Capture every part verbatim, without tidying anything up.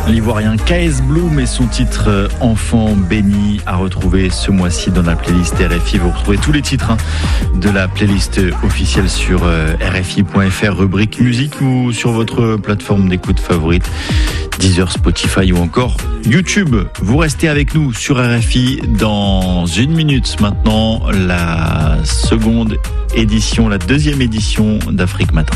L'Ivoirien K S Bloom et son titre « Enfant béni » à retrouver ce mois-ci dans la playlist R F I. Vous retrouvez tous les titres hein, de la playlist officielle sur euh, R F I point F R, rubrique musique ou sur votre plateforme d'écoute favorite, Deezer, Spotify ou encore YouTube. Vous restez avec nous sur R F I dans une minute maintenant, la seconde édition, la deuxième édition d'Afrique Matin.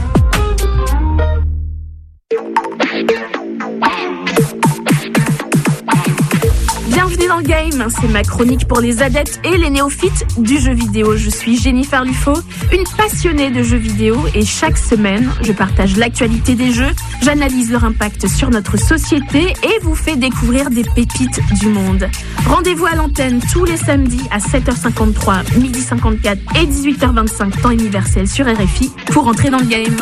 Bienvenue dans le game, c'est ma chronique pour les adeptes et les néophytes du jeu vidéo. Je suis Jennifer Lufo, une passionnée de jeux vidéo et chaque semaine, je partage l'actualité des jeux, j'analyse leur impact sur notre société et vous fais découvrir des pépites du monde. Rendez-vous à l'antenne tous les samedis à sept heures cinquante-trois, midi cinquante-quatre et dix-huit heures vingt-cinq temps universel sur R F I pour entrer dans le game.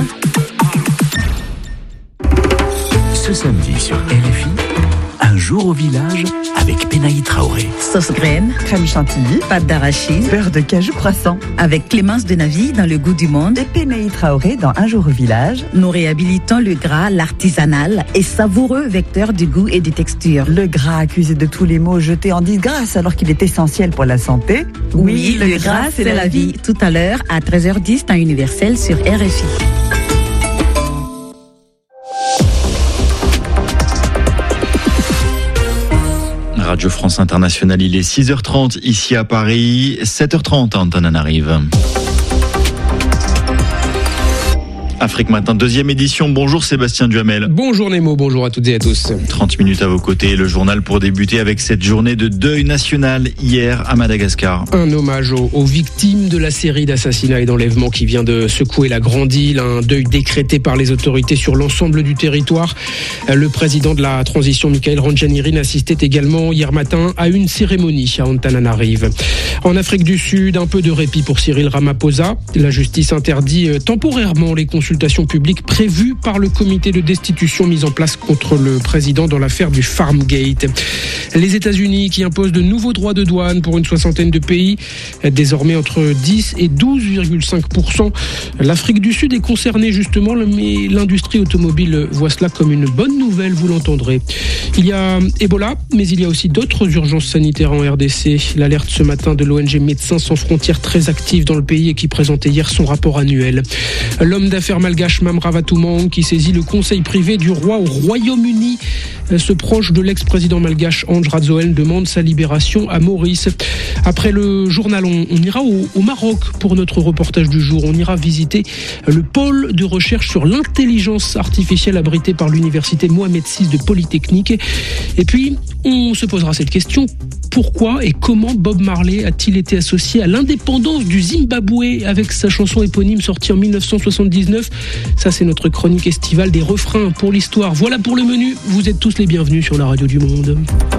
Ce samedi sur R F I, un jour au village avec Penaï Traoré. Sauce graine, crème chantilly, pâte d'arachide, beurre de cajou croissant. Avec Clémence Denavi dans Le Goût du Monde et Penaï Traoré dans Un jour au village. Nous réhabilitons le gras, l'artisanal et savoureux vecteur du goût et des textures. Le gras accusé de tous les maux jeté en disgrâce alors qu'il est essentiel pour la santé. Oui, oui le, le gras, gras c'est, c'est la vie. vie. Tout à l'heure à treize heures dix, temps universel sur R F I. Radio France Internationale, il est six heures trente ici à Paris, sept heures trente à Antananarive. Afrique Matin, deuxième édition. Bonjour Sébastien Duhamel. Bonjour Nemo, bonjour à toutes et à tous. trente minutes à vos côtés, le journal pour débuter avec cette journée de deuil national hier à Madagascar. Un hommage aux, aux victimes de la série d'assassinats et d'enlèvements qui vient de secouer la grande île. Un deuil décrété par les autorités sur l'ensemble du territoire. Le président de la transition, Michael Randjanirin, assistait également hier matin à une cérémonie à Antananarive. En Afrique du Sud, un peu de répit pour Cyril Ramaphosa. La justice interdit temporairement les consultations publiques prévues par le comité de destitution mis en place contre le président dans l'affaire du Farmgate. Les États-Unis qui imposent de nouveaux droits de douane pour une soixantaine de pays, désormais entre dix et douze virgule cinq pour cent. L'Afrique du Sud est concernée justement, mais l'industrie automobile voit cela comme une bonne nouvelle, vous l'entendrez. Il y a Ebola, mais il y a aussi d'autres urgences sanitaires en R D C. L'alerte ce matin de l'O N G Médecins sans frontières, très active dans le pays et qui présentait hier son rapport annuel. L'homme d'affaires malgache Mamrava Toumang qui saisit le conseil privé du roi au Royaume-Uni. Ce proche de l'ex-président malgache Ange Radzoel demande sa libération à Maurice. Après le journal, on, on ira au, au Maroc pour notre reportage du jour. On ira visiter le pôle de recherche sur l'intelligence artificielle abrité par l'université Mohamed six de Polytechnique. Et puis, on se posera cette question. Pourquoi et comment Bob Marley a-t-il été associé à l'indépendance du Zimbabwe avec sa chanson éponyme sortie en dix-neuf cent soixante-dix-neuf? Ça, c'est notre chronique estivale des refrains pour l'histoire. Voilà pour le menu. Vous êtes tous les bienvenus sur la radio du monde.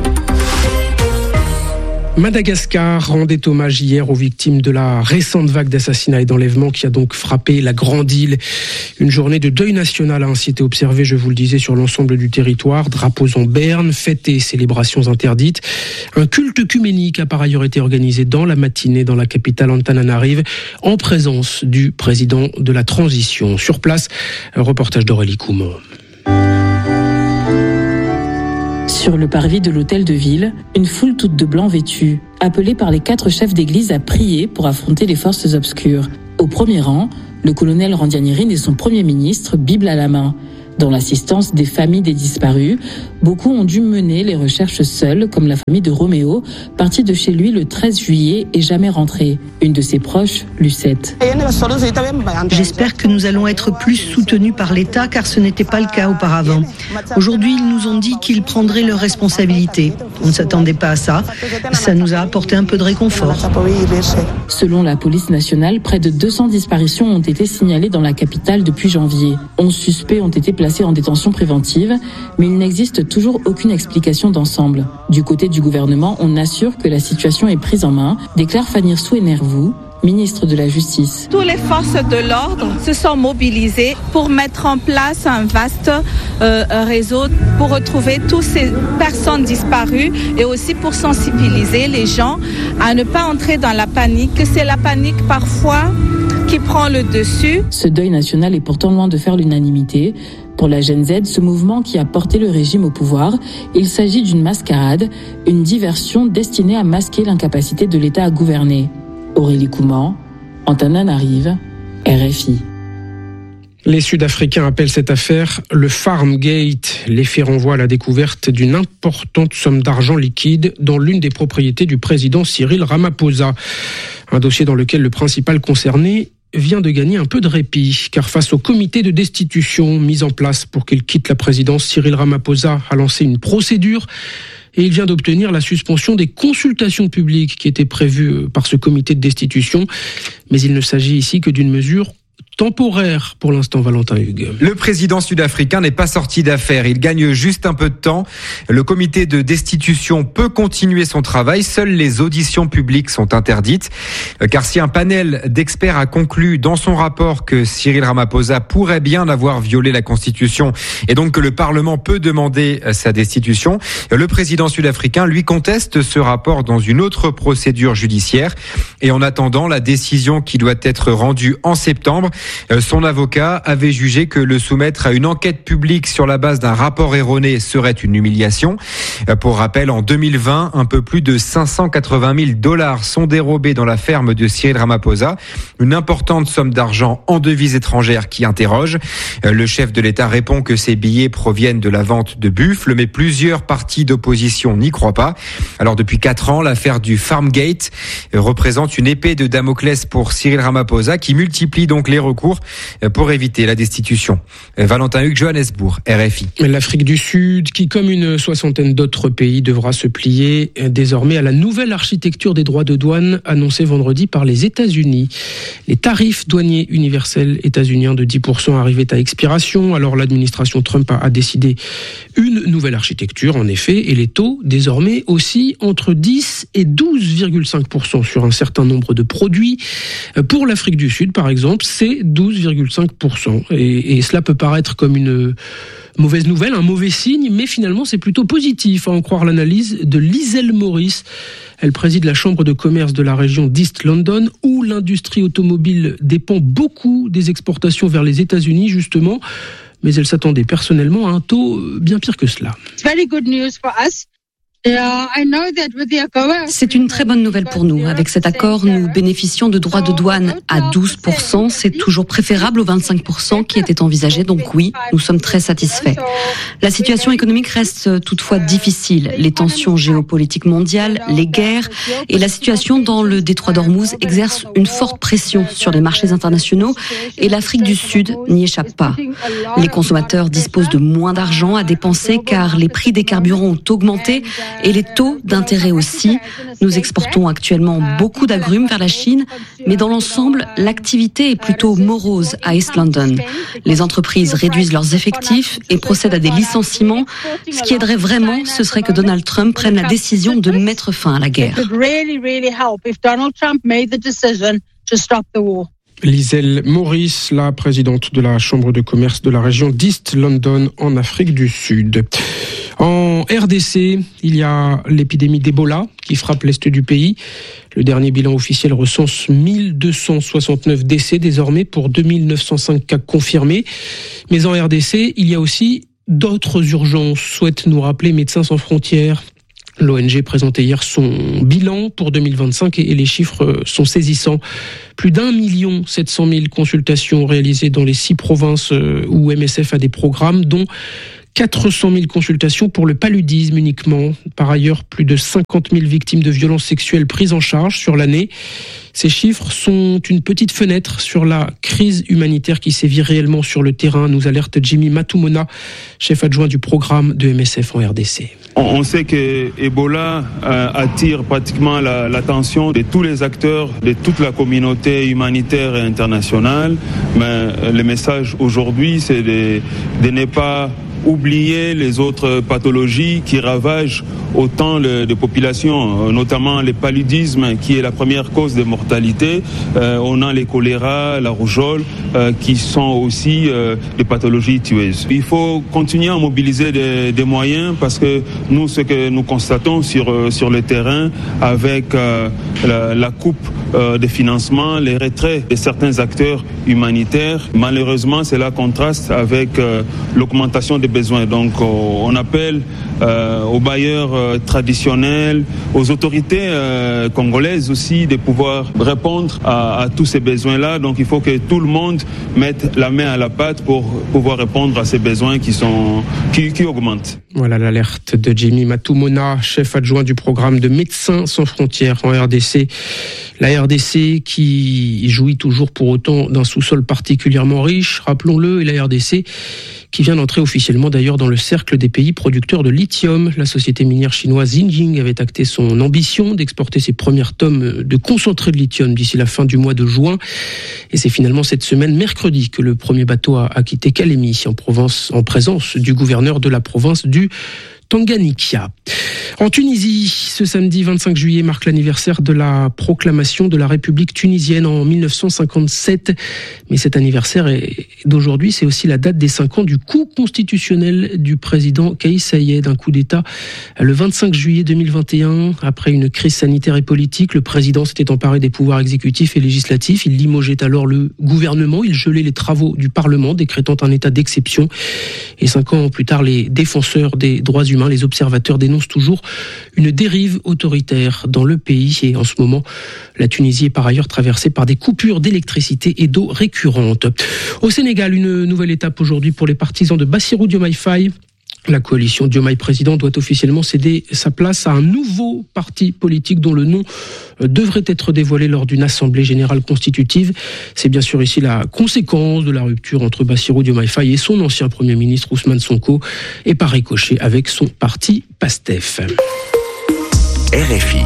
Madagascar rendait hommage hier aux victimes de la récente vague d'assassinats et d'enlèvements qui a donc frappé la grande île. Une journée de deuil national a ainsi été observée, je vous le disais, sur l'ensemble du territoire. Drapeaux en berne, fêtes et célébrations interdites. Un culte œcuménique a par ailleurs été organisé dans la matinée dans la capitale Antananarive en présence du président de la transition. Sur place, un reportage d'Aurélie Coumont. Sur le parvis de l'hôtel de ville, une foule toute de blanc vêtue, appelée par les quatre chefs d'église à prier pour affronter les forces obscures. Au premier rang, le colonel Randjanirin et son premier ministre, Bible à la main. Dans l'assistance des familles des disparus, beaucoup ont dû mener les recherches seuls, comme la famille de Roméo, partie de chez lui le treize juillet et jamais rentrée. Une de ses proches, Lucette. J'espère que nous allons être plus soutenus par l'État, car ce n'était pas le cas auparavant. Aujourd'hui, ils nous ont dit qu'ils prendraient leurs responsabilités. On ne s'attendait pas à ça. Ça nous a apporté un peu de réconfort. Selon la police nationale, près de deux cents disparitions ont été signalées dans la capitale depuis janvier. onze suspects ont été placés en détention préventive, mais il n'existe toujours aucune explication d'ensemble. Du côté du gouvernement, on assure que la situation est prise en main, déclare Fanny Souenervou, ministre de la Justice. Toutes les forces de l'ordre se sont mobilisées pour mettre en place un vaste euh, réseau pour retrouver toutes ces personnes disparues et aussi pour sensibiliser les gens à ne pas entrer dans la panique. C'est la panique parfois qui prend le dessus. Ce deuil national est pourtant loin de faire l'unanimité. Pour la Gen Z, ce mouvement qui a porté le régime au pouvoir, il s'agit d'une mascarade, une diversion destinée à masquer l'incapacité de l'État à gouverner. Aurélie Couman, Antananarive, R F I. Les Sud-Africains appellent cette affaire le Farmgate. Les faits renvoient à la découverte d'une importante somme d'argent liquide dans l'une des propriétés du président Cyril Ramaphosa. Un dossier dans lequel le principal concerné vient de gagner un peu de répit, car face au comité de destitution mis en place pour qu'il quitte la présidence, Cyril Ramaphosa a lancé une procédure et il vient d'obtenir la suspension des consultations publiques qui étaient prévues par ce comité de destitution. Mais il ne s'agit ici que d'une mesure temporaire pour l'instant, Valentin Hugues. Le président sud-africain n'est pas sorti d'affaire. Il gagne juste un peu de temps. Le comité de destitution peut continuer son travail. Seules les auditions publiques sont interdites. Car si un panel d'experts a conclu dans son rapport que Cyril Ramaphosa pourrait bien avoir violé la Constitution et donc que le Parlement peut demander sa destitution, le président sud-africain lui conteste ce rapport dans une autre procédure judiciaire. Et en attendant la décision qui doit être rendue en septembre, son avocat avait jugé que le soumettre à une enquête publique sur la base d'un rapport erroné serait une humiliation. Pour rappel, en deux mille vingt, un peu plus de cinq cent quatre-vingt mille dollars sont dérobés dans la ferme de Cyril Ramaphosa. Une importante somme d'argent en devises étrangères qui interroge. Le chef de l'État répond que ces billets proviennent de la vente de buffles, mais plusieurs partis d'opposition n'y croient pas. Alors depuis quatre ans, l'affaire du Farmgate représente une épée de Damoclès pour Cyril Ramaphosa qui multiplie donc les recours pour éviter la destitution. Valentin Hugues, Johannesburg, R F I. L'Afrique du Sud, qui comme une soixantaine d'autres pays, devra se plier désormais à la nouvelle architecture des droits de douane annoncée vendredi par les États-Unis. Les tarifs douaniers universels états-uniens de dix pour cent arrivaient à expiration. Alors l'administration Trump a décidé une nouvelle architecture, en effet, et les taux désormais aussi entre dix et douze virgule cinq pour cent sur un certain nombre de produits. Pour l'Afrique du Sud, par exemple, c'est douze virgule cinq pour cent. Et, et cela peut paraître comme une mauvaise nouvelle, un mauvais signe, mais finalement c'est plutôt positif, à en croire l'analyse de Liesl Morris. Elle préside la chambre de commerce de la région d'East London, où l'industrie automobile dépend beaucoup des exportations vers les États-Unis, justement. Mais elle s'attendait personnellement à un taux bien pire que cela. C'est une très bonne nouvelle pour nous. Avec cet accord, nous bénéficions de droits de douane à douze pour cent. C'est toujours préférable aux vingt-cinq pour cent qui étaient envisagés. Donc oui, nous sommes très satisfaits. La situation économique reste toutefois difficile. Les tensions géopolitiques mondiales, les guerres et la situation dans le détroit d'Ormuz exercent une forte pression sur les marchés internationaux et l'Afrique du Sud n'y échappe pas. Les consommateurs disposent de moins d'argent à dépenser car les prix des carburants ont augmenté et les taux d'intérêt aussi. Nous exportons actuellement beaucoup d'agrumes vers la Chine, mais dans l'ensemble, l'activité est plutôt morose à East London. Les entreprises réduisent leurs effectifs et procèdent à des licenciements. Ce qui aiderait vraiment, ce serait que Donald Trump prenne la décision de mettre fin à la guerre. Liesl Morris, la présidente de la chambre de commerce de la région d'East London en Afrique du Sud. En R D C, il y a l'épidémie d'Ebola qui frappe l'est du pays. Le dernier bilan officiel recense mille deux cent soixante-neuf décès désormais pour deux mille neuf cent cinq cas confirmés. Mais en R D C, il y a aussi d'autres urgences, souhaite nous rappeler Médecins sans frontières. L'O N G présentait hier son bilan pour deux mille vingt-cinq et les chiffres sont saisissants. Plus d'un million sept cent mille consultations réalisées dans les six provinces où M S F a des programmes, dont quatre cent mille consultations pour le paludisme uniquement. Par ailleurs, plus de cinquante mille victimes de violences sexuelles prises en charge sur l'année. Ces chiffres sont une petite fenêtre sur la crise humanitaire qui sévit réellement sur le terrain, nous alerte Jimmy Matumona, chef adjoint du programme de M S F en R D C. On sait que Ebola attire pratiquement la, l'attention de tous les acteurs, de toute la communauté humanitaire et internationale. Mais le message aujourd'hui, c'est de, de ne pas oublier les autres pathologies qui ravagent autant de populations, notamment le paludisme qui est la première cause de mortalité. Euh, on a les choléra, la rougeole euh, qui sont aussi euh, des pathologies tueuses. Il faut continuer à mobiliser des, des moyens parce que nous, ce que nous constatons sur, sur le terrain avec euh, la, la coupe euh, de financement, les retraits de certains acteurs humanitaires. Malheureusement, cela contraste avec euh, l'augmentation des besoins. Donc, euh, on appelle euh, aux bailleurs euh, traditionnels, aux autorités euh, congolaises aussi de pouvoir répondre à, à tous ces besoins-là. Donc, il faut que tout le monde mette la main à la pâte pour pouvoir répondre à ces besoins qui sont qui, qui augmentent. Voilà l'alerte de Jimmy Matumona, chef adjoint du programme de Médecins sans frontières en R D C. La R D C qui jouit toujours pour autant d'un sous-sol particulièrement riche, rappelons-le, et la R D C qui vient d'entrer officiellement d'ailleurs dans le cercle des pays producteurs de lithium. La société minière chinoise Xinjiang avait acté son ambition d'exporter ses premières tonnes de concentré de lithium d'ici la fin du mois de juin. Et c'est finalement cette semaine, mercredi, que le premier bateau a, a quitté Kalemi en, Provence, en présence du gouverneur de la province du Tanganyika. En Tunisie, ce samedi vingt-cinq juillet marque l'anniversaire de la proclamation de la République tunisienne en mille neuf cent cinquante-sept. Mais cet anniversaire est d'aujourd'hui, c'est aussi la date des cinq ans du coup constitutionnel du président Kais Saied, un coup d'État le vingt-cinq juillet deux mille vingt et un. Après une crise sanitaire et politique, le président s'était emparé des pouvoirs exécutifs et législatifs. Il limogeait alors le gouvernement, il gelait les travaux du Parlement, décrétant un état d'exception. Et cinq ans plus tard, les défenseurs des droits humains, les observateurs dénoncent toujours une dérive autoritaire dans le pays. Et en ce moment, la Tunisie est par ailleurs traversée par des coupures d'électricité et d'eau récurrentes. Au Sénégal, une nouvelle étape aujourd'hui pour les partisans de Bassirou Diomaye Faye. La coalition Diomaye Président doit officiellement céder sa place à un nouveau parti politique dont le nom devrait être dévoilé lors d'une assemblée générale constitutive. C'est bien sûr ici la conséquence de la rupture entre Bassirou Diomaye Faye et son ancien Premier ministre Ousmane Sonko, et par ricochet avec son parti PASTEF. R F I.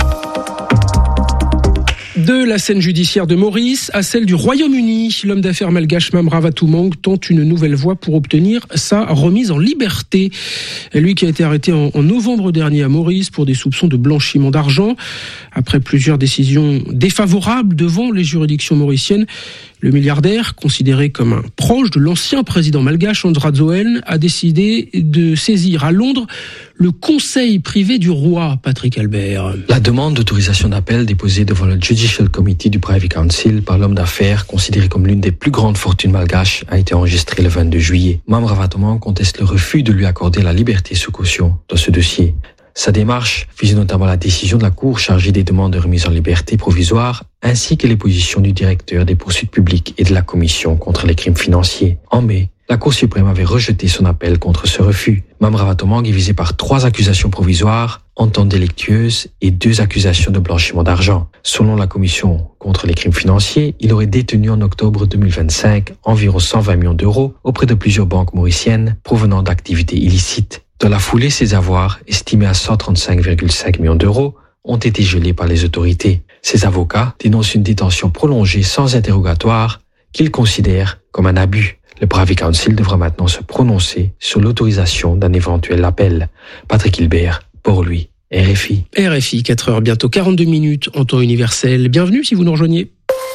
De la scène judiciaire de Maurice à celle du Royaume-Uni, l'homme d'affaires malgache Mamrava Toumang tente une nouvelle voie pour obtenir sa remise en liberté. Lui qui a été arrêté en, en novembre dernier à Maurice pour des soupçons de blanchiment d'argent. Après plusieurs décisions défavorables devant les juridictions mauriciennes, le milliardaire, considéré comme un proche de l'ancien président malgache Andra Zoen, a décidé de saisir à Londres le conseil privé du roi, Patrick Albert. La demande d'autorisation d'appel déposée devant le Judicial Committee du Privy Council par l'homme d'affaires, considéré comme l'une des plus grandes fortunes malgaches, a été enregistrée le vingt-deux juillet. Mamrava Toumang conteste le refus de lui accorder la liberté sous caution dans ce dossier. Sa démarche vise notamment la décision de la Cour chargée des demandes de remise en liberté provisoire, ainsi que les positions du directeur des poursuites publiques et de la Commission contre les crimes financiers. En mai, la Cour suprême avait rejeté son appel contre ce refus. Mamrava Toumang est visé par trois accusations provisoires, entente délictueuse et deux accusations de blanchiment d'argent. Selon la Commission contre les crimes financiers, il aurait détenu en octobre deux mille vingt-cinq environ cent vingt millions d'euros auprès de plusieurs banques mauriciennes provenant d'activités illicites. Dans la foulée, ses avoirs, estimés à cent trente-cinq virgule cinq millions d'euros, ont été gelés par les autorités. Ses avocats dénoncent une détention prolongée sans interrogatoire qu'ils considèrent comme un abus. Le Privy Council devra maintenant se prononcer sur l'autorisation d'un éventuel appel. Patrick Hilbert, pour lui, R F I. R F I, quatre heures, bientôt quarante-deux minutes en temps universel. Bienvenue si vous nous rejoignez.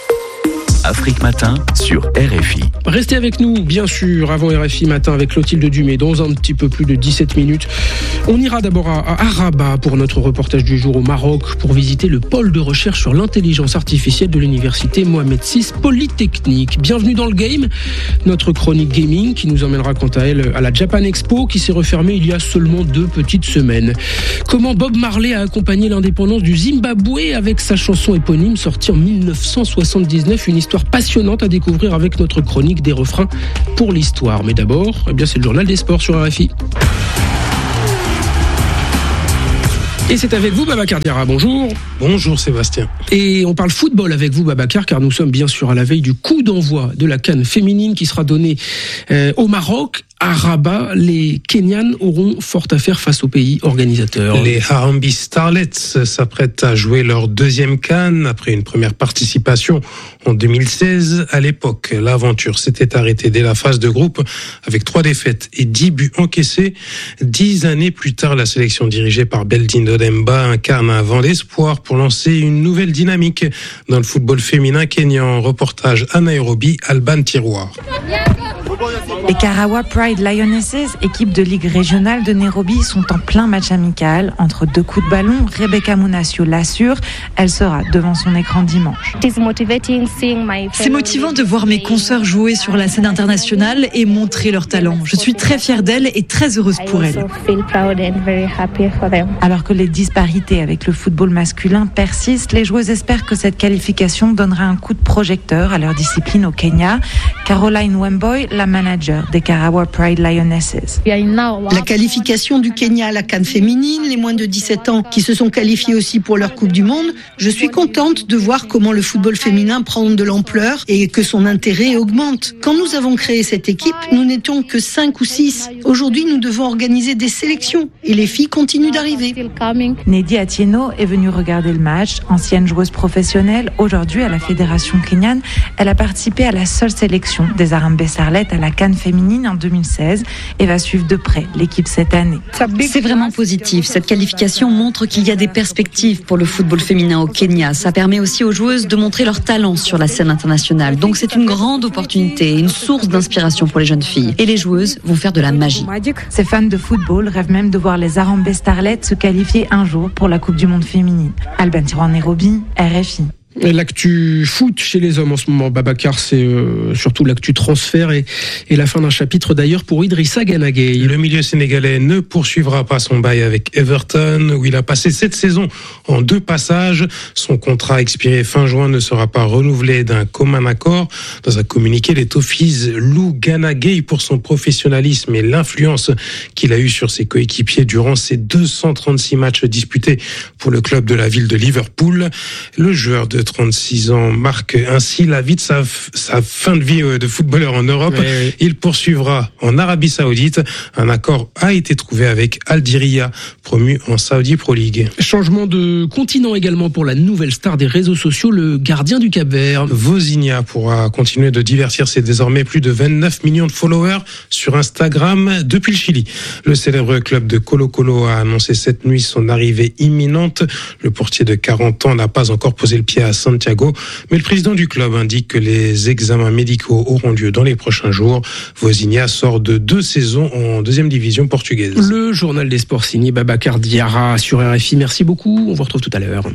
Afrique Matin sur R F I. Restez avec nous, bien sûr, avant R F I Matin avec Clotilde Dumais, dans un petit peu plus de dix-sept minutes. On ira d'abord à, à Rabat pour notre reportage du jour au Maroc, pour visiter le pôle de recherche sur l'intelligence artificielle de l'université Mohamed six Polytechnique. Bienvenue dans le game, notre chronique gaming qui nous emmènera quant à elle à la Japan Expo qui s'est refermée il y a seulement deux petites semaines. Comment Bob Marley a accompagné l'indépendance du Zimbabwe avec sa chanson éponyme sortie en mille neuf cent soixante-dix-neuf, une histoire passionnante à découvrir avec notre chronique des refrains pour l'histoire. Mais d'abord, eh bien, c'est le journal des sports sur R F I. Et c'est avec vous, Babacar Diarra. Bonjour. Bonjour, Sébastien. Et on parle football avec vous, Babacar, car nous sommes bien sûr à la veille du coup d'envoi de la CAN féminine qui sera donnée euh, au Maroc. À Rabat, les Kenyanes auront fort à faire face aux pays organisateurs. Les Harambee Starlets s'apprêtent à jouer leur deuxième CAN après une première participation en deux mille seize. À l'époque, l'aventure s'était arrêtée dès la phase de groupe avec trois défaites et dix buts encaissés. Dix années plus tard, la sélection dirigée par Beldine Dodemba incarne un vent d'espoir pour lancer une nouvelle dynamique dans le football féminin kényan. Reportage à Nairobi, Alban Tiroir. Les Karawa Pride Pride Lionesses, équipe de ligue régionale de Nairobi, sont en plein match amical. Entre deux coups de ballon, Rebecca Munasio l'assure, elle sera devant son écran dimanche. C'est motivant de voir mes consoeurs jouer sur la scène internationale et montrer leur talent. Je suis très fière d'elles et très heureuse pour elles. Alors que les disparités avec le football masculin persistent, les joueuses espèrent que cette qualification donnera un coup de projecteur à leur discipline au Kenya. Caroline Wemboy, la manager des Karawa Pride Lionesses. La qualification du Kenya à la CAN féminine, les moins de dix-sept ans qui se sont qualifiés aussi pour leur Coupe du Monde. Je suis contente de voir comment le football féminin prend de l'ampleur et que son intérêt augmente. Quand nous avons créé cette équipe, nous n'étions que cinq ou six. Aujourd'hui, nous devons organiser des sélections et les filles continuent d'arriver. Nedi Atieno est venue regarder le match. Ancienne joueuse professionnelle, aujourd'hui à la Fédération kenyane, elle a participé à la seule sélection des Harambee Starlets à la CAN féminine en deux mille seize et va suivre de près l'équipe cette année. C'est vraiment positif. Cette qualification montre qu'il y a des perspectives pour le football féminin au Kenya. Ça permet aussi aux joueuses de montrer leur talent sur la scène internationale. Donc c'est une grande opportunité, une source d'inspiration pour les jeunes filles. Et les joueuses vont faire de la magie. Ces fans de football rêvent même de voir les Harambee Starlets se qualifier un jour pour la Coupe du Monde féminine. Alban Tiran, Nairobi, R F I. L'actu foot chez les hommes en ce moment, Babacar, c'est euh, surtout l'actu transfert et, et la fin d'un chapitre d'ailleurs pour Idrissa Gana Gueye. Le milieu sénégalais ne poursuivra pas son bail avec Everton, où il a passé cette saison en deux passages. Son contrat expiré fin juin ne sera pas renouvelé d'un commun accord. Dans un communiqué, les Toffees louent Gana Gueye pour son professionnalisme et l'influence qu'il a eue sur ses coéquipiers durant ses deux cent trente-six matchs disputés pour le club de la ville de Liverpool. Le joueur de trente-six ans marque ainsi la vie de sa, sa fin de vie de footballeur en Europe. Oui, oui. Il poursuivra en Arabie Saoudite. Un accord a été trouvé avec Al Diriyah, promu en Saudi Pro League. Changement de continent également pour la nouvelle star des réseaux sociaux, le gardien du Cap-Vert. Vozinha pourra continuer de divertir ses désormais plus de vingt-neuf millions de followers sur Instagram depuis le Chili. Le célèbre club de Colo-Colo a annoncé cette nuit son arrivée imminente. Le portier de quarante ans n'a pas encore posé le pied à Santiago, mais le président du club indique que les examens médicaux auront lieu dans les prochains jours. Vozinha sort de deux saisons en deuxième division portugaise. Le journal des sports signé Babacar Diarra sur R F I. Merci beaucoup, on vous retrouve tout à l'heure.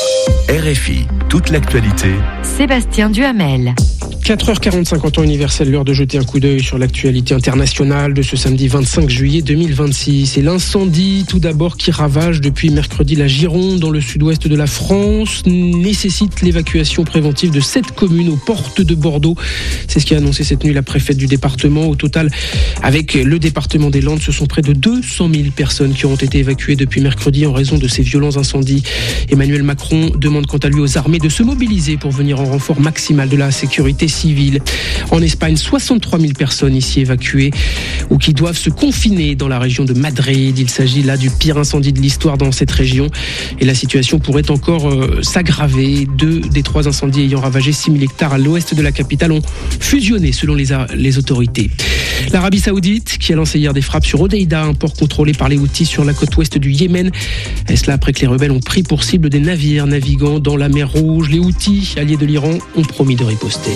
R F I, toute l'actualité. Sébastien Duhamel. quatre heures quarante-cinq en temps universel, l'heure de jeter un coup d'œil sur l'actualité internationale de ce samedi vingt-cinq juillet deux mille vingt-six. Et l'incendie, tout d'abord, qui ravage depuis mercredi la Gironde, dans le sud-ouest de la France, nécessite l'évacuation préventive de sept communes aux portes de Bordeaux. C'est ce qu'a annoncé cette nuit la préfète du département. Au total, avec le département des Landes, ce sont près de deux cent mille personnes qui ont été évacuées depuis mercredi en raison de ces violents incendies. Emmanuel Macron demande quant à lui aux armées de se mobiliser pour venir en renfort maximal de la sécurité civile. En Espagne, soixante-trois mille personnes ici évacuées ou qui doivent se confiner dans la région de Madrid. Il s'agit là du pire incendie de l'histoire dans cette région et la situation pourrait encore euh, s'aggraver. Deux des trois incendies ayant ravagé six mille hectares à l'ouest de la capitale ont fusionné selon les, les autorités. L'Arabie Saoudite qui a lancé hier des frappes sur Hodeïda, un port contrôlé par les Houthis sur la côte ouest du Yémen. Et cela après que les rebelles ont pris pour cible des navires naviguant dans la mer Rouge. Les Houthis, alliés de l'Iran, ont promis de riposter.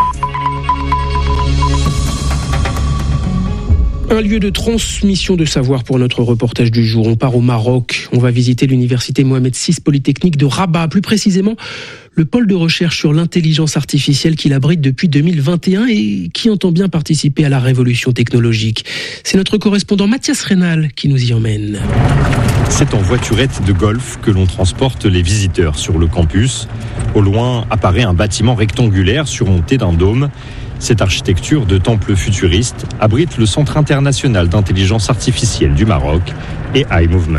Un lieu de transmission de savoir pour notre reportage du jour. On part au Maroc. On va visiter l'université Mohamed six Polytechnique de Rabat. Plus précisément, le pôle de recherche sur l'intelligence artificielle qu'il abrite depuis deux mille vingt et un et qui entend bien participer à la révolution technologique. C'est notre correspondant Mathias Rénal qui nous y emmène. C'est en voiturette de golf que l'on transporte les visiteurs sur le campus. Au loin apparaît un bâtiment rectangulaire surmonté d'un dôme. Cette architecture de temple futuriste abrite le Centre international d'intelligence artificielle du Maroc et iMovement.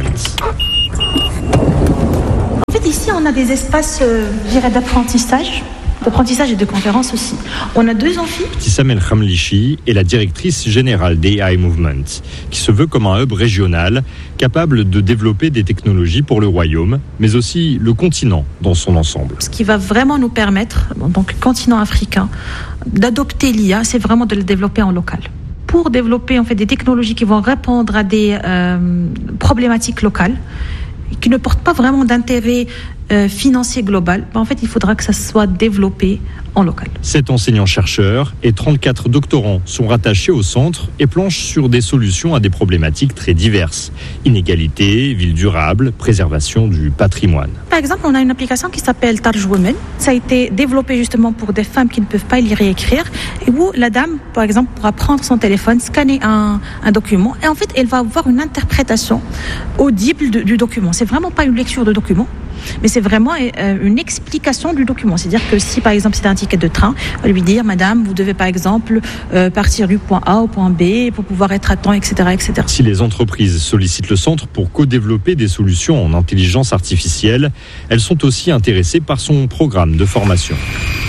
En fait, ici, on a des espaces, euh, je dirais, d'apprentissage, d'apprentissage et de conférences aussi. On a deux amphis. Tissam El Khamlichi est la directrice générale d'A I Movement, qui se veut comme un hub régional capable de développer des technologies pour le royaume, mais aussi le continent dans son ensemble. Ce qui va vraiment nous permettre, donc le continent africain, d'adopter l'I A, c'est vraiment de le développer en local. Pour développer en fait des technologies qui vont répondre à des euh, problématiques locales, qui ne portent pas vraiment d'intérêt euh, financier global, ben, en fait, il faudra que ça soit développé en local. Sept enseignants-chercheurs et trente-quatre doctorants sont rattachés au centre et planchent sur des solutions à des problématiques très diverses. Inégalité, ville durable, préservation du patrimoine. Par exemple, on a une application qui s'appelle Tarj Women. Ça a été développé justement pour des femmes qui ne peuvent pas lire et écrire, et où la dame, par exemple, pourra prendre son téléphone, scanner un, un document, et en fait, elle va avoir une interprétation audible de, du document. C'est vraiment pas une lecture de document, mais c'est vraiment euh, une explication du document. C'est-à-dire que si, par exemple, c'est un ticket de train, on va lui dire, madame, vous devez, par exemple, euh, partir du point A au point B pour pouvoir être à temps, et cetera, et cetera. Si les entreprises sollicitent le centre pour co-développer des solutions en intelligence artificielle, elles sont aussi intéressées par son programme de formation.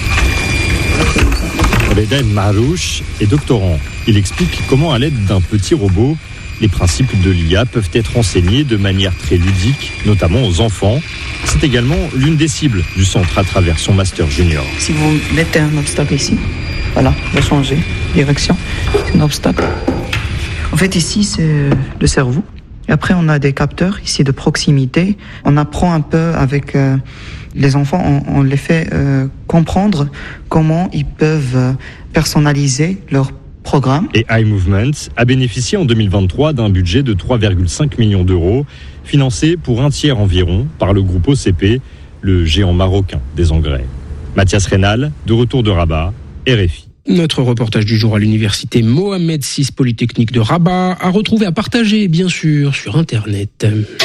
Reda Marouche est doctorant. Il explique comment, à l'aide d'un petit robot, les principes de l'I A peuvent être enseignés de manière très ludique, notamment aux enfants. C'est également l'une des cibles du centre à travers son master junior. Si vous mettez un obstacle ici, voilà, vous changez direction, c'est un obstacle. En fait, ici, c'est le cerveau. Et après, on a des capteurs ici de proximité. On apprend un peu avec euh, les enfants, on, on les fait euh, comprendre comment ils peuvent personnaliser leur programme. Et iMovement a bénéficié en deux mille vingt-trois d'un budget de trois virgule cinq millions d'euros, financé pour un tiers environ par le groupe O C P, le géant marocain des engrais. Mathias Rénal, de retour de Rabat, R F I. Notre reportage du jour à l'université Mohamed six Polytechnique de Rabat, à retrouver, à partager, bien sûr, sur Internet.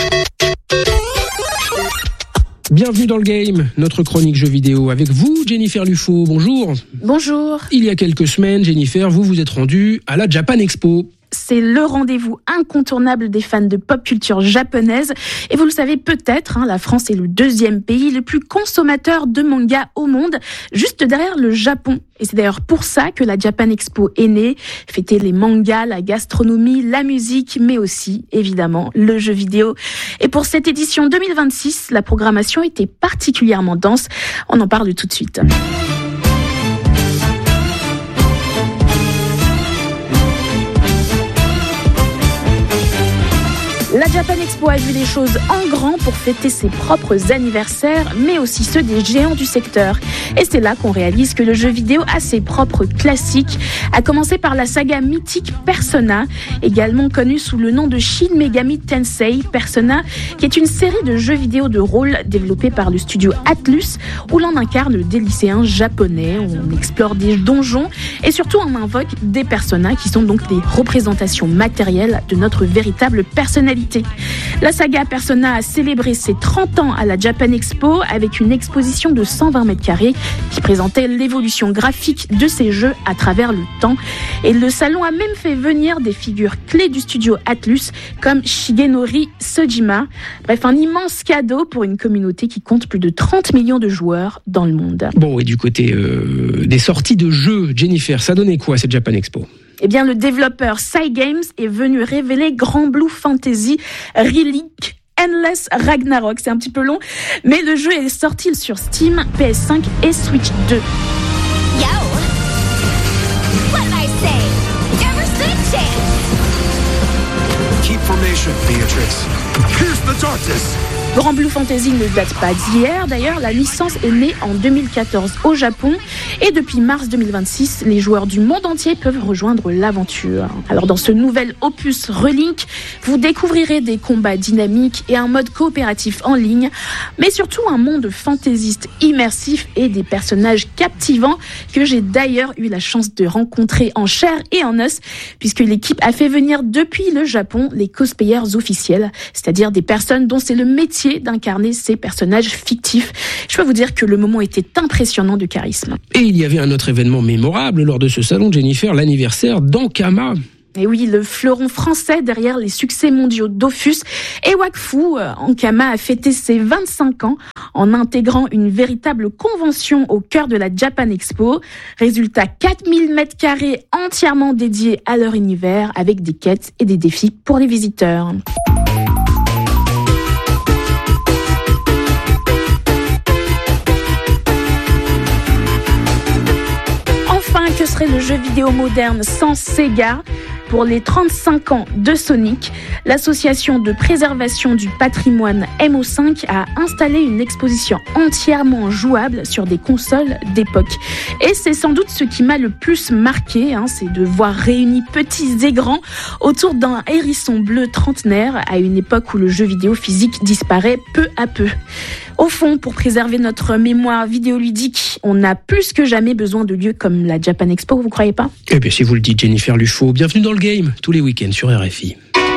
Bienvenue dans le game, notre chronique jeux vidéo avec vous, Jennifer Lufo. Bonjour. Bonjour. Il y a quelques semaines, Jennifer, vous vous êtes rendue à la Japan Expo. C'est le rendez-vous incontournable des fans de pop culture japonaise. Et vous le savez peut-être, hein, la France est le deuxième pays le plus consommateur de mangas au monde, juste derrière le Japon. Et c'est d'ailleurs pour ça que la Japan Expo est née, fêter les mangas, la gastronomie, la musique, mais aussi, évidemment, le jeu vidéo. Et pour cette édition deux mille vingt-six, la programmation était particulièrement dense. On en parle tout de suite. La Japan Expo a vu les choses en grand pour fêter ses propres anniversaires, mais aussi ceux des géants du secteur. Et c'est là qu'on réalise que le jeu vidéo a ses propres classiques, à commencer par la saga mythique Persona, également connue sous le nom de Shin Megami Tensei. Persona, qui est une série de jeux vidéo de rôle développés par le studio Atlus, où l'on incarne des lycéens japonais, on explore des donjons et surtout on invoque des personas qui sont donc des représentations matérielles de notre véritable personnalité. La saga Persona a célébré ses trente ans à la Japan Expo avec une exposition de cent vingt mètres carrés qui présentait l'évolution graphique de ces jeux à travers le temps. Et le salon a même fait venir des figures clés du studio Atlus comme Shigenori Sojima. Bref, un immense cadeau pour une communauté qui compte plus de trente millions de joueurs dans le monde. Bon, et du côté euh, des sorties de jeux, Jennifer, ça donnait quoi cette Japan Expo ? Eh bien, le développeur Cygames est venu révéler Grand Blue Fantasy Relic Endless Ragnarok. C'est un petit peu long, mais le jeu est sorti sur Steam, P S cinq et Switch deux. Yo, what did I say? Ever switch it? Keep formation, Beatrix. Pierce the darkness. Grand Blue Fantasy ne date pas d'hier. D'ailleurs, la licence est née en deux mille quatorze au Japon. Et depuis mars deux mille vingt-six, les joueurs du monde entier peuvent rejoindre l'aventure. Alors, dans ce nouvel opus Relink, vous découvrirez des combats dynamiques et un mode coopératif en ligne, mais surtout un monde fantaisiste immersif et des personnages captivants que j'ai d'ailleurs eu la chance de rencontrer en chair et en os, puisque l'équipe a fait venir depuis le Japon les cosplayers officiels, c'est-à-dire des personnes dont c'est le métier d'incarner ces personnages fictifs. Je peux vous dire que le moment était impressionnant de charisme. Et il y avait un autre événement mémorable lors de ce salon, Jennifer, l'anniversaire d'Ankama. Et oui, le fleuron français derrière les succès mondiaux Dofus et Wakfu, Ankama a fêté ses vingt-cinq ans en intégrant une véritable convention au cœur de la Japan Expo. Résultat, quatre mille mètres carrés entièrement dédiés à leur univers avec des quêtes et des défis pour les visiteurs. Que serait le jeu vidéo moderne sans Sega ? pour les trente-cinq ans de Sonic, l'association de préservation du patrimoine M O cinq a installé une exposition entièrement jouable sur des consoles d'époque. Et c'est sans doute ce qui m'a le plus marqué, hein, c'est de voir réunis petits et grands autour d'un hérisson bleu trentenaire à une époque où le jeu vidéo physique disparaît peu à peu. Au fond, pour préserver notre mémoire vidéoludique, on a plus que jamais besoin de lieux comme la Japan Expo, vous croyez pas ? Eh bien, si vous le dites, Jennifer Lufo, bienvenue dans le game, tous les week-ends sur R F I.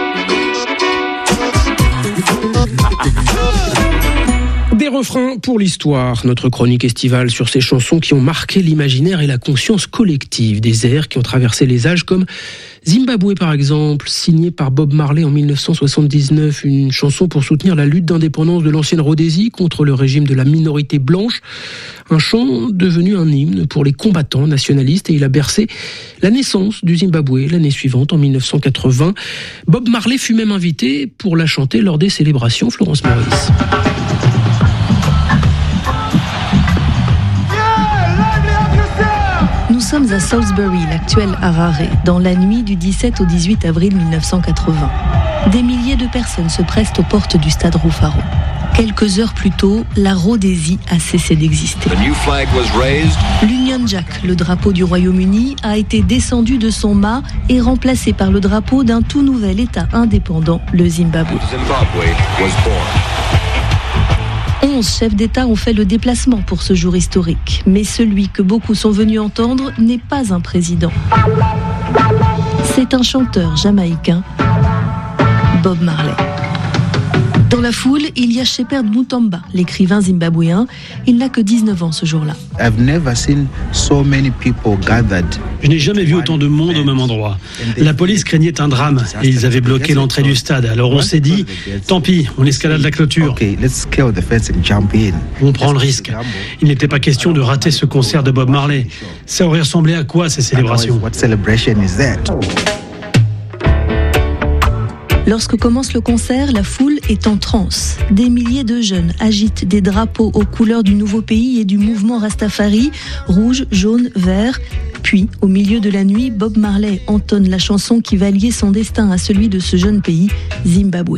Des refrains pour l'histoire, notre chronique estivale sur ces chansons qui ont marqué l'imaginaire et la conscience collective, des airs qui ont traversé les âges comme Zimbabwe par exemple, signé par Bob Marley en mille neuf cent soixante-dix-neuf, une chanson pour soutenir la lutte d'indépendance de l'ancienne Rhodésie contre le régime de la minorité blanche, un chant devenu un hymne pour les combattants nationalistes et il a bercé la naissance du Zimbabwe l'année suivante en mille neuf cent quatre-vingts. Bob Marley fut même invité pour la chanter lors des célébrations, Florence Maurice. Nous sommes à Salisbury, l'actuel Harare, dans la nuit du dix-sept au dix-huit avril mille neuf cent quatre-vingts. Des milliers de personnes se pressent aux portes du stade Rufaro. Quelques heures plus tôt, la Rhodésie a cessé d'exister. L'Union Jack, le drapeau du Royaume-Uni, a été descendu de son mât et remplacé par le drapeau d'un tout nouvel État indépendant, le Zimbabwe. Onze chefs d'État ont fait le déplacement pour ce jour historique. Mais celui que beaucoup sont venus entendre n'est pas un président. C'est un chanteur jamaïcain, Bob Marley. Dans la foule, il y a Shepherd Mutamba, l'écrivain zimbabwéen. Il n'a que dix-neuf ans ce jour-là. Je n'ai jamais vu autant de monde au même endroit. La police craignait un drame et ils avaient bloqué l'entrée du stade. Alors on s'est dit, tant pis, on escalade la clôture. On prend le risque. Il n'était pas question de rater ce concert de Bob Marley. Ça aurait ressemblé à quoi ces célébrations ? Lorsque commence le concert, la foule est en transe. Des milliers de jeunes agitent des drapeaux aux couleurs du nouveau pays et du mouvement Rastafari, rouge, jaune, vert. Puis, au milieu de la nuit, Bob Marley entonne la chanson qui va lier son destin à celui de ce jeune pays, Zimbabwe.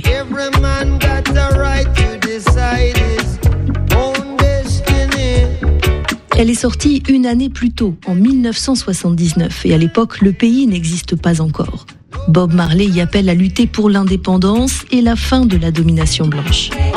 Elle est sortie une année plus tôt, en mille neuf cent soixante-dix-neuf, et à l'époque, le pays n'existe pas encore. Bob Marley y appelle à lutter pour l'indépendance et la fin de la domination blanche.